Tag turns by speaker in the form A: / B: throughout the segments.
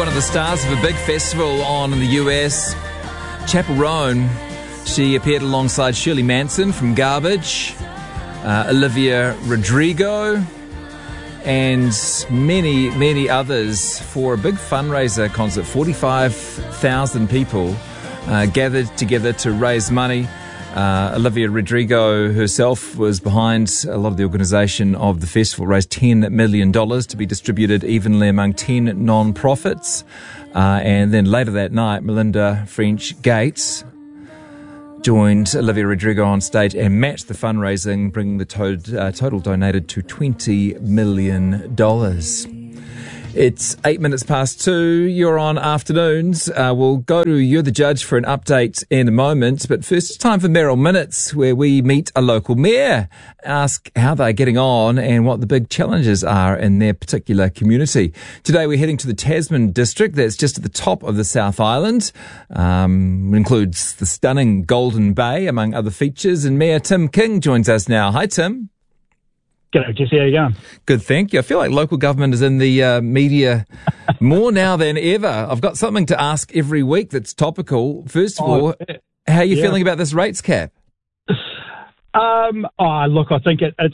A: One of the stars of a big festival on in the US, Chappell Roan. She appeared alongside Shirley Manson from Garbage, Olivia Rodrigo, and many, many others for a big fundraiser concert. 45,000 people gathered together to raise money. Olivia Rodrigo herself was behind a lot of the organisation of the festival, raised $10 million to be distributed evenly among 10 non-profits. And then later that night, Melinda French Gates joined Olivia Rodrigo on stage and matched the fundraising, bringing the total donated to $20 million. It's 8 minutes past 2. You're on Afternoons. We'll go to You're the Judge for an update in a moment. But first, it's time for Mayoral Minutes, where we meet a local mayor, ask how they're getting on and what the big challenges are in their particular community. Today, we're heading to the Tasman district. That's just at the top of the South Island. Includes the stunning Golden Bay, among other features. And Mayor Tim King joins us now. Hi, Tim.
B: G'day, Jesse. How you going?
A: Good, thank you. I feel like local government is in the media more now than ever. I've got something to ask every week that's topical. First of all, how are you feeling about this rates cap?
B: Look, I think it's.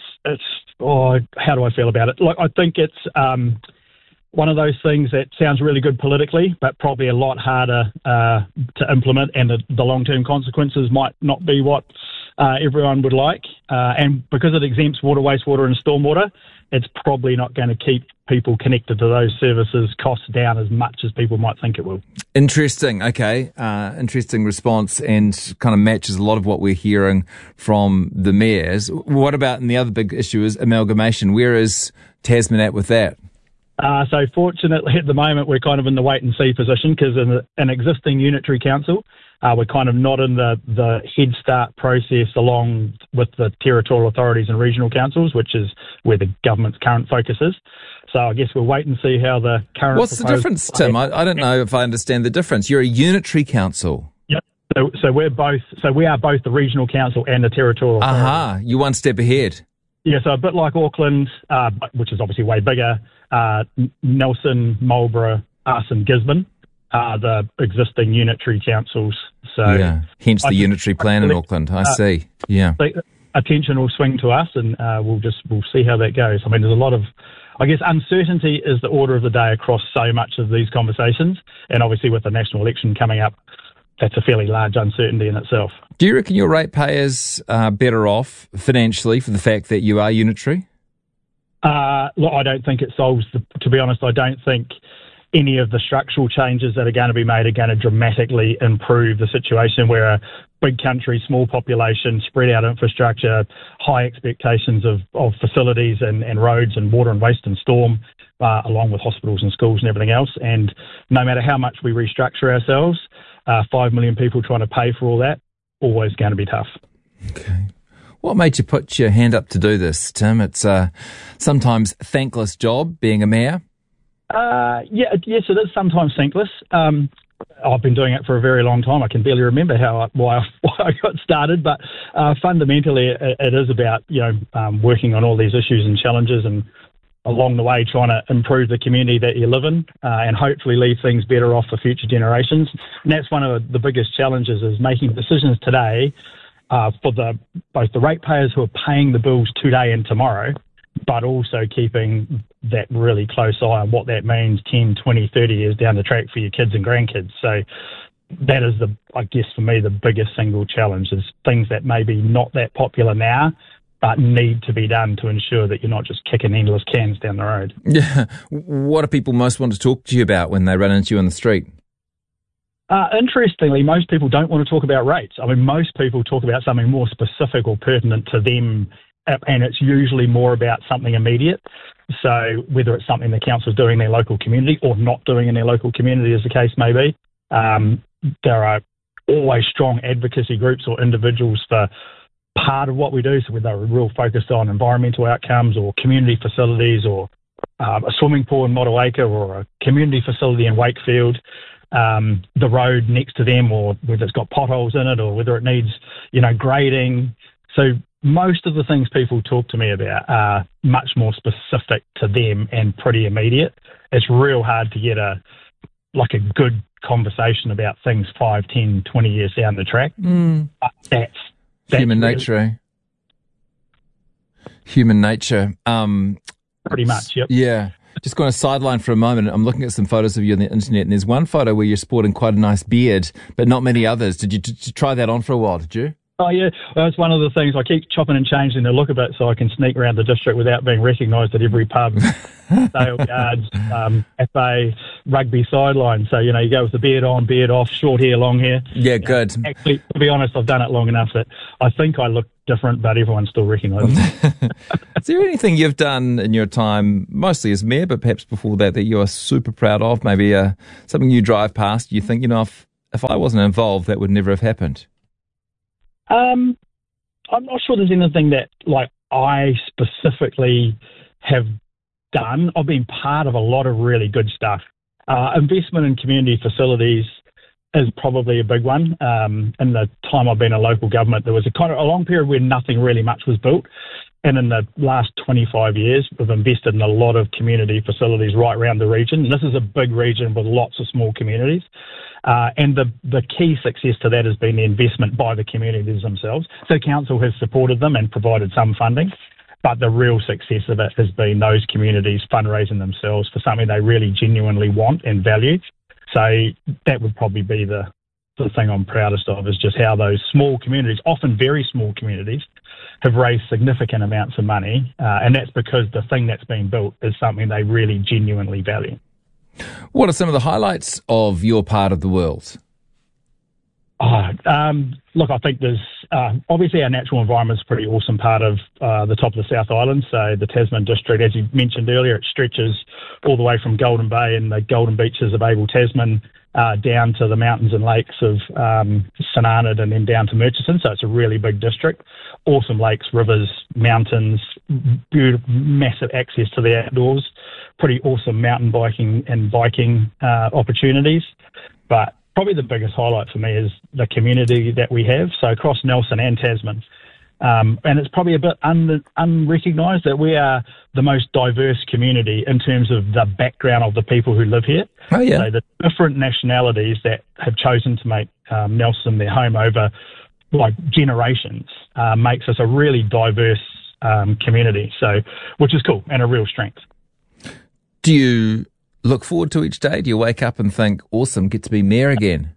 B: How do I feel about it? Look, I think it's one of those things that sounds really good politically, but probably a lot harder to implement, and the long-term consequences might not be what everyone would like. And because it exempts water, wastewater and stormwater, it's probably not going to keep people connected to those services costs down as much as people might think it will.
A: Interesting. Okay. Interesting response, and kind of matches a lot of what we're hearing from the mayors. What about, and the other big issue is amalgamation. Where is Tasman at with that?
B: So fortunately at the moment we're kind of in the wait and see position, because in an existing unitary council, we're kind of not in the head start process along with the territorial authorities and regional councils, which is where the government's current focus is. So I guess we'll wait and see how the current...
A: What's the difference, Tim? I don't know if I understand the difference. You're a unitary council.
B: Yep. So we are both the regional council and the territorial authority.
A: Aha, you're one step ahead.
B: Yeah, so a bit like Auckland, which is obviously way bigger, Nelson, Marlborough, us and Gisborne are the existing unitary councils. So
A: yeah, hence the unitary plan in Auckland. I see. Yeah.
B: Attention will swing to us, and we'll see how that goes. I mean, there's a lot of, I guess, uncertainty is the order of the day across so much of these conversations, and obviously with the national election coming up, that's a fairly large uncertainty in itself.
A: Do you reckon your ratepayers are better off financially for the fact that you are unitary?
B: Look, I don't think it solves to be honest, I don't think any of the structural changes that are going to be made are going to dramatically improve the situation. We're a big country, small population, spread out infrastructure, high expectations of facilities and roads and water and waste and storm, along with hospitals and schools and everything else. And no matter how much we restructure ourselves, 5 million people trying to pay for all that, always going to be tough.
A: Okay. What made you put your hand up to do this, Tim? It's a sometimes thankless job, being a mayor.
B: Yes, it is sometimes thankless. I've been doing it for a very long time. I can barely remember why I got started, but fundamentally it is about working on all these issues and challenges, and along the way trying to improve the community that you live in, and hopefully leave things better off for future generations. And that's one of the biggest challenges, is making decisions today for both the ratepayers who are paying the bills today and tomorrow, but also keeping that really close eye on what that means 10, 20, 30 years down the track for your kids and grandkids. So that is I guess for me, the biggest single challenge, is things that may be not that popular now, but need to be done to ensure that you're not just kicking endless cans down the road.
A: Yeah. What do people most want to talk to you about when they run into you on the street?
B: Interestingly, most people don't want to talk about rates. I mean, most people talk about something more specific or pertinent to them, and it's usually more about something immediate. So whether it's something the council's doing in their local community or not doing in their local community, as the case may be, there are always strong advocacy groups or individuals for part of what we do. So whether they're real focused on environmental outcomes or community facilities, or a swimming pool in Motueka or a community facility in Wakefield, the road next to them, or whether it's got potholes in it, or whether it needs, grading. So most of the things people talk to me about are much more specific to them and pretty immediate. It's real hard to get a like a good conversation about things 5, 10, 20 years down the track. But that's
A: human
B: really,
A: nature, eh? Human nature.
B: Pretty much, yep.
A: Yeah. Just going to sideline for a moment. I'm looking at some photos of you on the internet, and there's one photo where you're sporting quite a nice beard, but not many others. Did you try that on for a while, did you?
B: Oh, yeah. Well, that's one of the things. I keep chopping and changing the look of it so I can sneak around the district without being recognised at every pub, sale yards, cafe, rugby sideline. So, you go with the beard on, beard off, short hair, long hair.
A: Yeah, good.
B: Actually, to be honest, I've done it long enough that I think I look different, but everyone still recognises me.
A: Is there anything you've done in your time, mostly as mayor, but perhaps before that you are super proud of? Maybe something you drive past, you think, if I wasn't involved, that would never have happened?
B: I'm not sure there's anything that I specifically have done. I've been part of a lot of really good stuff. Investment in community facilities is probably a big one. In the time I've been in local government, there was a long period where nothing really much was built. And in the last 25 years, we've invested in a lot of community facilities right around the region. And this is a big region with lots of small communities. And the key success to that has been the investment by the communities themselves. So council has supported them and provided some funding. But the real success of it has been those communities fundraising themselves for something they really genuinely want and value. So that would probably be the thing I'm proudest of, is just how those small communities, often very small communities, have raised significant amounts of money. And that's because the thing that's been built is something they really genuinely value.
A: What are some of the highlights of your part of the world?
B: Look, I think there's obviously our natural environment is a pretty awesome part of the top of the South Island. So the Tasman district, as you mentioned earlier, it stretches all the way from Golden Bay and the golden beaches of Abel Tasman down to the mountains and lakes of St Arnaud and then down to Murchison. So it's a really big district. Awesome lakes, rivers, mountains, beautiful, massive access to the outdoors, pretty awesome mountain biking and biking opportunities. But probably the biggest highlight for me is the community that we have. So across Nelson and Tasman. And it's probably a bit unrecognised that we are the most diverse community in terms of the background of the people who live here.
A: Oh, yeah.
B: So the different nationalities that have chosen to make Nelson their home over generations makes us a really diverse community. So, which is cool and a real strength.
A: Do you look forward to each day? Do you wake up and think, awesome, get to be mayor again?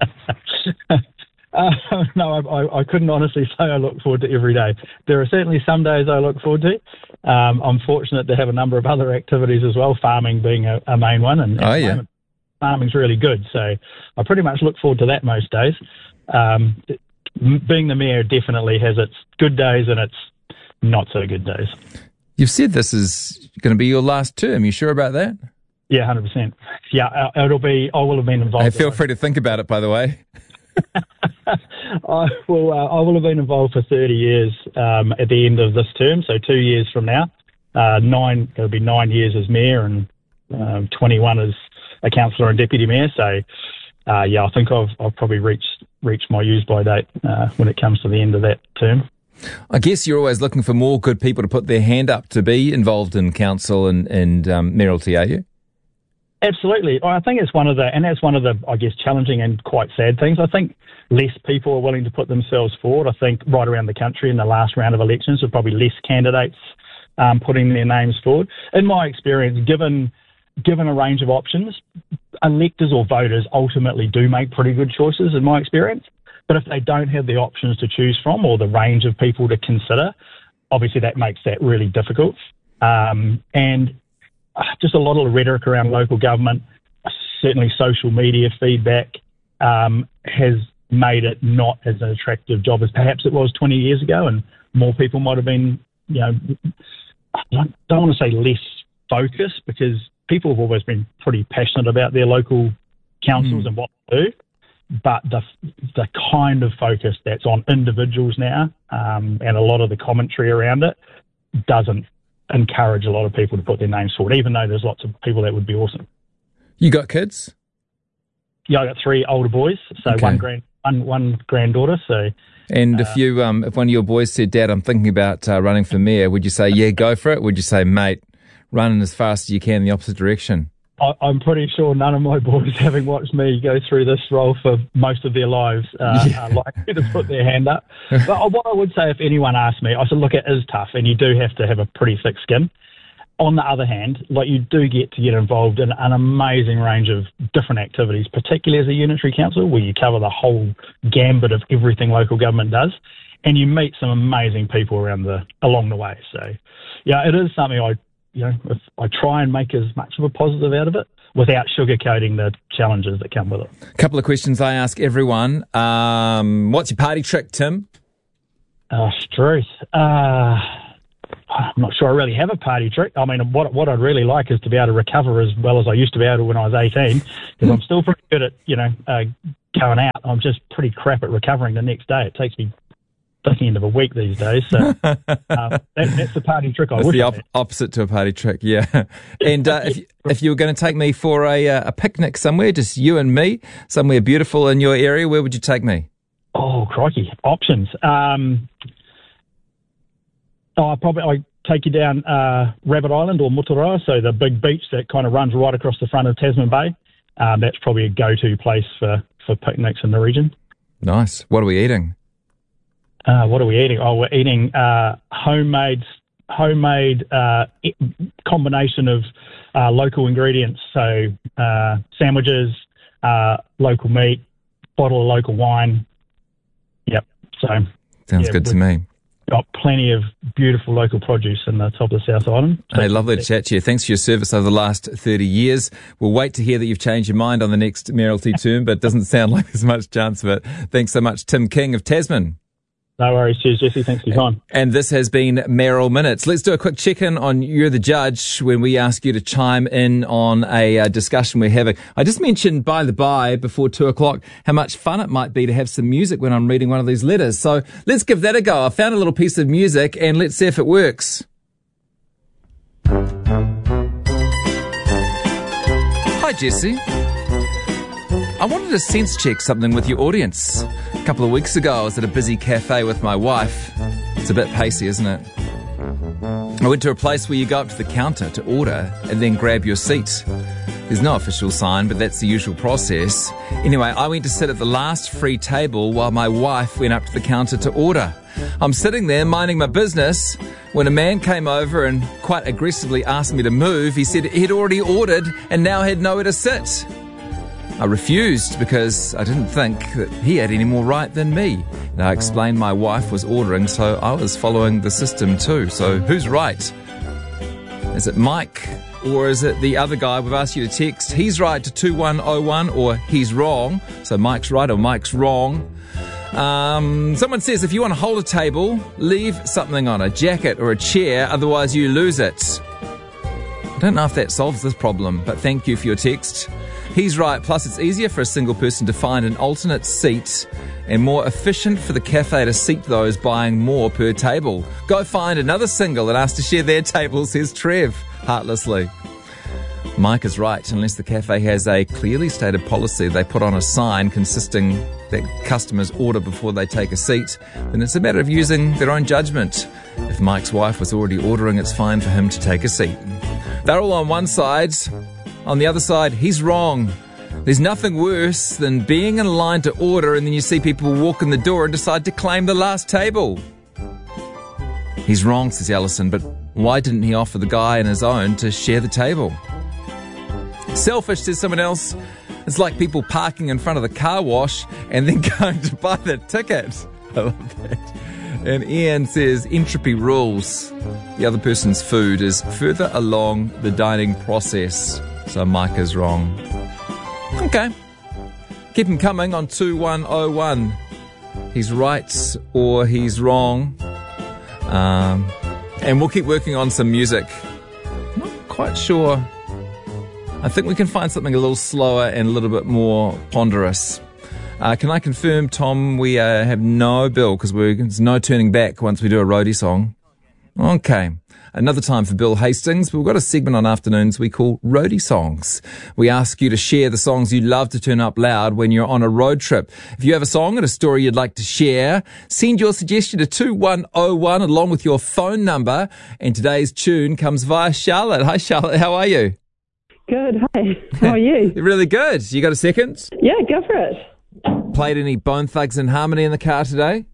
B: No, I couldn't honestly say I look forward to every day. There are certainly some days I look forward to. I'm fortunate to have a number of other activities as well, farming being a main one. And farming's really good. So I pretty much look forward to that most days. Being the mayor definitely has its good days and its not so good days.
A: You've said this is going to be your last term. You sure about that?
B: Yeah, 100%. Yeah, it'll be. I will have been involved.
A: Hey, feel free to think about it, by the way.
B: I will have been involved for 30 years at the end of this term, so 2 years from now. It'll be 9 years as mayor and 21 as a councillor and deputy mayor. So, I think I've probably reached my use-by date when it comes to the end of that term.
A: I guess you're always looking for more good people to put their hand up to be involved in council and mayoralty, are you?
B: Absolutely. I think that's one of the, I guess, challenging and quite sad things. I think less people are willing to put themselves forward. I think right around the country in the last round of elections, there's probably less candidates putting their names forward. In my experience, given a range of options, electors or voters ultimately do make pretty good choices, in my experience. But if they don't have the options to choose from or the range of people to consider, obviously that makes that really difficult. And just a lot of rhetoric around local government, certainly social media feedback, has made it not as an attractive job as perhaps it was 20 years ago, and more people might have been, I don't want to say less focused, because people have always been pretty passionate about their local councils and what they do, but the kind of focus that's on individuals now, and a lot of the commentary around it doesn't encourage a lot of people to put their names forward, even though there's lots of people that would be awesome.
A: You got kids?
B: Yeah, I got 3 older boys, so
A: okay.
B: one granddaughter. So,
A: and if one of your boys said, "Dad, I'm thinking about running for mayor," would you say, "Yeah, go for it"? Would you say, "Mate, run as fast as you can in the opposite direction"?
B: I'm pretty sure none of my boys, having watched me go through this role for most of their lives, are likely to put their hand up. But what I would say, if anyone asked me, I said, look, it is tough, and you do have to have a pretty thick skin. On the other hand, like, you do get to get involved in an amazing range of different activities, particularly as a unitary council, where you cover the whole gambit of everything local government does, and you meet some amazing people along the way. So, yeah, it is something I try and make as much of a positive out of it without sugarcoating the challenges that come with it.
A: A couple of questions I ask everyone. What's your party trick, Tim?
B: Struth. I'm not sure I really have a party trick. I mean, what I'd really like is to be able to recover as well as I used to be able to when I was 18, because I'm still pretty good at, going out. I'm just pretty crap at recovering the next day. It takes me the end of a week these days. So that's the party trick I wish I had.
A: Opposite to a party trick, yeah. And if you were going to take me for a picnic somewhere, just you and me, somewhere beautiful in your area, where would you take me?
B: Oh, crikey. Options. I'd take you down Rabbit Island or Muturoa, so the big beach that kind of runs right across the front of Tasman Bay. That's probably a go-to place for picnics in the region.
A: Nice. What are we eating?
B: What are we eating? Oh, we're eating homemade combination of local ingredients. So sandwiches, local meat, bottle of local wine. Yep. So
A: sounds good to me.
B: Got plenty of beautiful local produce in the top of the South Island.
A: Hey, lovely to chat to you. Thanks for your service over the last 30 years. We'll wait to hear that you've changed your mind on the next mayoralty term, but it doesn't sound like there's much chance of it. Thanks so much, Tim King of Tasman.
B: No worries. Cheers, Jesse. Thanks for your time.
A: And this has been Mayoral Minutes. Let's do a quick check-in on You're the Judge when we ask you to chime in on a discussion we're having. I just mentioned, by the by, before 2 o'clock, how much fun it might be to have some music when I'm reading one of these letters. So let's give that a go. I found a little piece of music and let's see if it works. Hi, Jesse. I wanted to sense check something with your audience. A couple of weeks ago, I was at a busy cafe with my wife. It's a bit pacey, isn't it? I went to a place where you go up to the counter to order and then grab your seat. There's no official sign, but that's the usual process. Anyway, I went to sit at the last free table while my wife went up to the counter to order. I'm sitting there minding my business when a man came over and quite aggressively asked me to move. He said he'd already ordered and now had nowhere to sit. I refused because I didn't think that he had any more right than me. And I explained my wife was ordering, so I was following the system too. So who's right? Is it Mike or is it the other guy? We've asked you to text he's right to 2101 or he's wrong. So Mike's right or Mike's wrong. Someone says if you want to hold a table, leave something on, a jacket or a chair, otherwise you lose it. I don't know if that solves this problem, but thank you for your text. He's right, plus it's easier for a single person to find an alternate seat and more efficient for the cafe to seat those buying more per table. Go find another single and ask to share their table, says Trev, heartlessly. Mike is right, unless the cafe has a clearly stated policy they put on a sign consisting that customers order before they take a seat, then it's a matter of using their own judgment. If Mike's wife was already ordering, it's fine for him to take a seat. They're all on one side. On the other side, he's wrong. There's nothing worse than being in line to order and then you see people walk in the door and decide to claim the last table. He's wrong, says Alison, but why didn't he offer the guy on his own to share the table? Selfish, says someone else. It's like people parking in front of the car wash and then going to buy the ticket. I love that. And Ian says entropy rules. The other person's food is further along the dining process. So Mike is wrong. Okay. Keep him coming on 2101. He's right or he's wrong. And we'll keep working on some music. Not quite sure. I think we can find something a little slower and a little bit more ponderous. Can I confirm, Tom, we have no bill because there's no turning back once we do a roadie song? Okay. Another time for Bill Hastings. We've got a segment on afternoons we call Roadie Songs. We ask you to share the songs you love to turn up loud when you're on a road trip. If you have a song and a story you'd like to share, send your suggestion to 2101 along with your phone number. And today's tune comes via Charlotte. Hi, Charlotte. How are you?
C: Good. Hi. How are you?
A: Really good. You got a second?
C: Yeah, go for it.
A: Played any Bone Thugs and Harmony in the car today?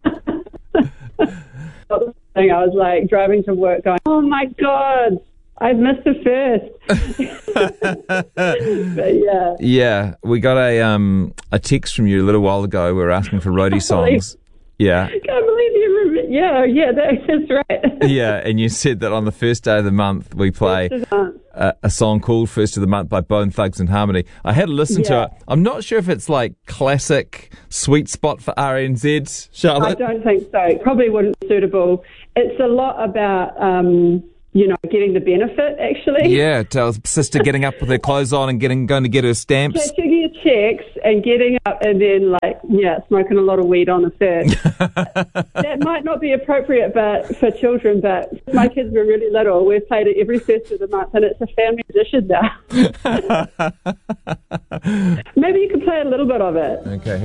C: I was like driving to work going, oh my God, I've missed the first. But yeah.
A: Yeah, we got a text from you a little while ago. We were asking for roadie songs. Yeah.
C: Can't believe you remember. Yeah, that's right.
A: Yeah, and you said that on the first day of the month we play a song called First of the Month by Bone Thugs and Harmony. I had a listen to it. I'm not sure if it's like classic sweet spot for RNZ, Charlotte.
C: I don't think so. It probably wouldn't be suitable. It's a lot about, getting the benefit, actually.
A: Yeah, tell sister getting up with her clothes on and going to get her stamps.
C: Catching your checks and getting up and then, smoking a lot of weed on the first. That might not be appropriate for children, but my kids were really little. We've played it every first of the month, and it's a family tradition now. Maybe you could play a little bit of it.
A: Okay.